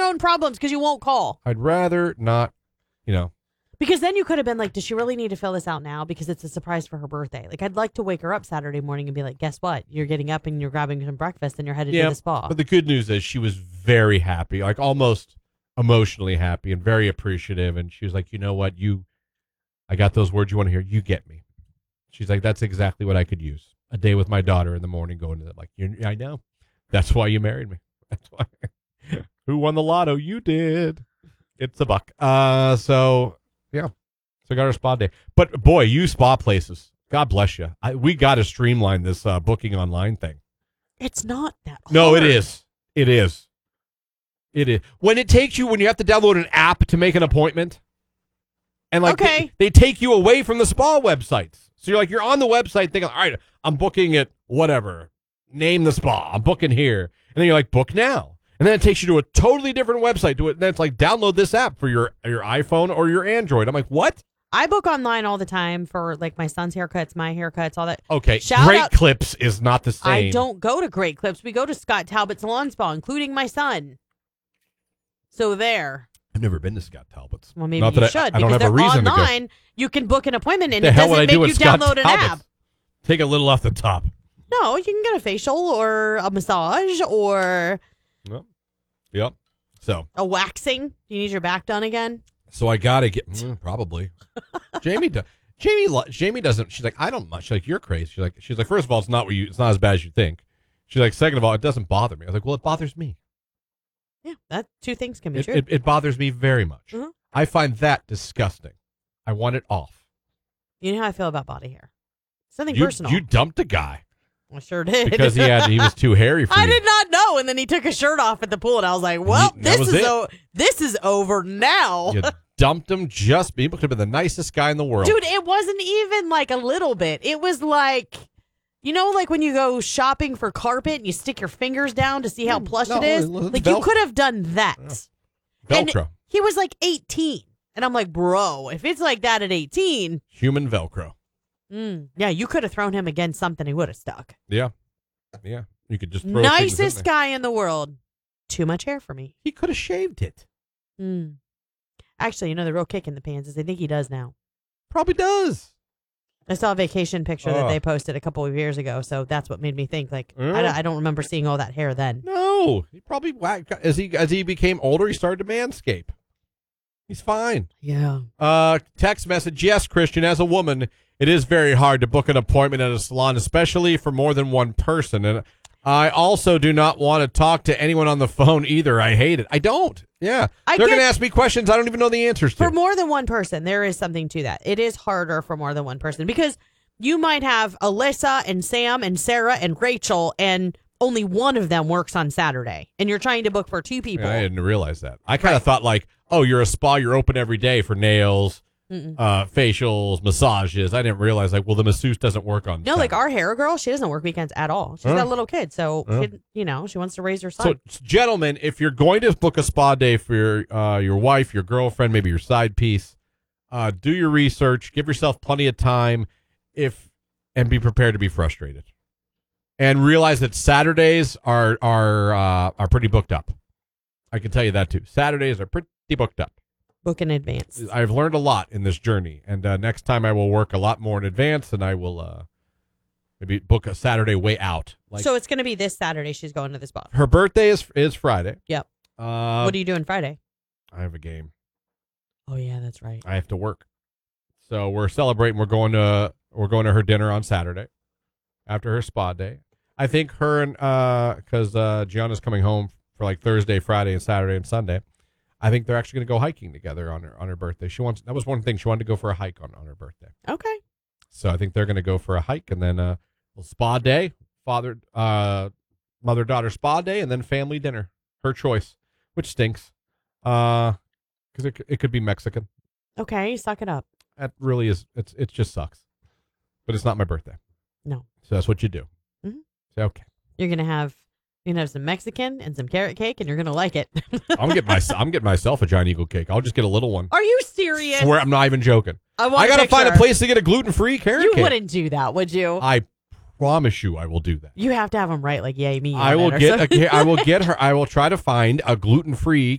own problems because you won't call. I'd rather not, Because then you could have been like, does she really need to fill this out now? Because it's a surprise for her birthday. Like, I'd like to wake her up Saturday morning and be like, guess what? You're getting up and you're grabbing some breakfast and you're headed to the spa. But the good news is she was very happy, like almost emotionally happy and very appreciative. And she was like, you know what? I got those words you want to hear. You get me. She's like, that's exactly what I could use. A day with my daughter in the morning going to that. Like, I know. That's why you married me. That's why. Who won the lotto? You did. It's a buck. So, yeah. So I got our spa day. But, boy, you spa places. God bless you. We got to streamline this booking online thing. It's not that hard. No, it is. It is. It is. When you have to download an app to make an appointment, and like they take you away from the spa websites. So you're on the website thinking, all right, I'm booking at whatever. Name the spa. I'm booking here. And then you're like, book now. And then it takes you to a totally different website. Then it's like, download this app for your iPhone or your Android. I'm like, what? I book online all the time for like my son's haircuts, my haircuts, all that. Okay, Great Clips is not the same. I don't go to Great Clips. We go to Scott Talbot Salon Spa, including my son. So there. I've never been to Scott Talbot's. Well, maybe you should. I don't have a reason online, to go. you can book an appointment and the it hell doesn't would I make do you Scott download an Talbot's? app. Take a little off the top. No, you can get a facial or a massage or Yep. So a waxing. Do you need your back done again? So I gotta get probably. Jamie doesn't. She's like, I don't much. She's like, you're crazy. She's like, first of all, it's not as bad as you think. She's like, second of all, it doesn't bother me. I was like, well, it bothers me. Yeah, that two things can be true. It bothers me very much. Mm-hmm. I find that disgusting. I want it off. You know how I feel about body hair. Something personal. You dumped a guy. I sure did. Because he was too hairy for you. I did not know. And then he took his shirt off at the pool, and I was like, well, this is over now. You dumped him he could have been the nicest guy in the world. Dude, it wasn't even like a little bit. It was like, like when you go shopping for carpet and you stick your fingers down to see how plush it is? Like, you could have done that. Yeah. Velcro. And he was like 18. And I'm like, bro, if it's like that at 18. Human Velcro. Yeah, you could have thrown him against something. He would have stuck. Yeah. Yeah. You could just throw nicest guy in the world. Too much hair for me. He could have shaved it. Actually, the real kick in the pants is I think he does now. Probably does. I saw a vacation picture that they posted a couple of years ago, so that's what made me think. Like, I don't remember seeing all that hair then. No, he probably as he became older, he started to manscape. He's fine. Yeah. Text message: yes, Christian. As a woman, it is very hard to book an appointment at a salon, especially for more than one person. And I also do not want to talk to anyone on the phone either. I hate it. I don't. Yeah. They're going to ask me questions I don't even know the answers to. For more than one person, there is something to that. It is harder for more than one person because you might have Alyssa and Sam and Sarah and Rachel, and only one of them works on Saturday. And you're trying to book for two people. Yeah, I didn't realize that. I kind of thought like, oh, you're a spa. You're open every day for nails, facials, massages. I didn't realize the masseuse doesn't work on No, Saturday. like our hair girl, she doesn't work weekends at all. She's got a little kid, so she wants to raise her son. So, gentlemen, if you're going to book a spa day for your wife, your girlfriend, maybe your side piece, do your research, give yourself plenty of time, and be prepared to be frustrated, and realize that Saturdays are pretty booked up. I can tell you that too. Saturdays are pretty booked up. Book in advance. I've learned a lot in this journey, and next time I will work a lot more in advance, and I will maybe book a Saturday way out. So it's going to be this Saturday she's going to the spa. Her birthday is Friday. Yep. What are you doing Friday? I have a game. Oh yeah, that's right. I have to work, so we're celebrating. We're going to her dinner on Saturday after her spa day. I think her and because Gianna's coming home for like Thursday, Friday, and Saturday and Sunday. I think they're actually going to go hiking together on her birthday. That was one thing she wanted to go for a hike on her birthday. Okay. So I think they're going to go for a hike and then a spa day, mother-daughter spa day, and then family dinner. Her choice, which stinks, because it could be Mexican. Okay, suck it up. That really is. It just sucks, but it's not my birthday. No. So that's what you do. Mm-hmm. Say okay. You're gonna have some Mexican and some carrot cake, and you're gonna like it. I'm getting myself a giant eagle cake. I'll just get a little one. Are you serious? Swear, I'm not even joking. I gotta find a place to get a gluten-free carrot cake. You wouldn't do that, would you? I promise you, I will do that. You have to have them right, like yay me. I will get her. I will try to find a gluten-free